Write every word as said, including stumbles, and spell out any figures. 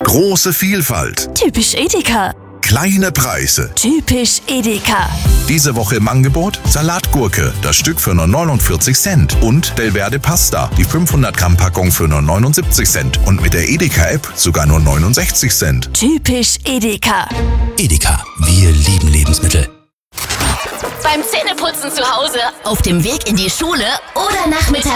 Große Vielfalt. Typisch Edeka. Kleine Preise. Typisch Edeka. Diese Woche im Angebot Salatgurke, das Stück für nur neunundvierzig Cent. Und Delverde Pasta, die fünfhundert Gramm Packung für nur neunundsiebzig Cent. Und mit der Edeka-App sogar nur neunundsechzig Cent. Typisch Edeka. Edeka, wir lieben Lebensmittel. Beim Zähneputzen zu Hause, auf dem Weg in die Schule oder nachmittags